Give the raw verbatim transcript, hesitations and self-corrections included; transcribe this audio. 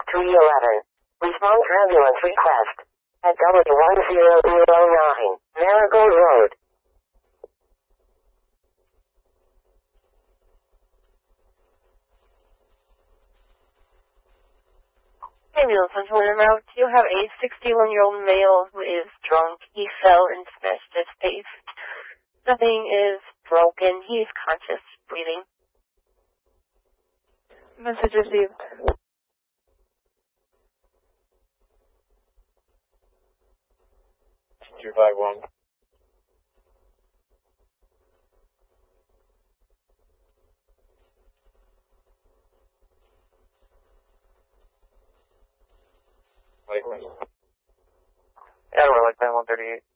to E eleven. Response ambulance request. At W one zero zero nine, Marigold Road. Ambulance Central en route. You have a sixty-one-year-old male who is drunk. He fell and smashed his face. Nothing is broken. He is conscious, breathing. Message received. two five one. Lakeland. Yeah, we're like one thirty-eight.